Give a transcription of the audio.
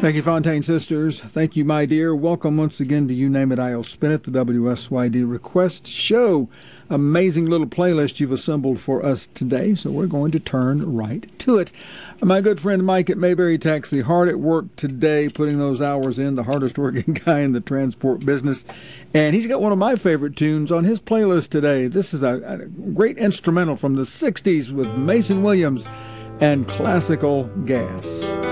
Thank you, Fontaine Sisters. Thank you, my dear. Welcome once again to You Name It, I'll Spin It, the WSYD Request Show. Amazing little playlist you've assembled for us today, so we're going to turn right to it. My good friend Mike at Mayberry Taxi, hard at work today, putting those hours in, the hardest working guy in the transport business. And he's got one of my favorite tunes on his playlist today. This is a great instrumental from the 60s with Mason Williams and Classical Gas.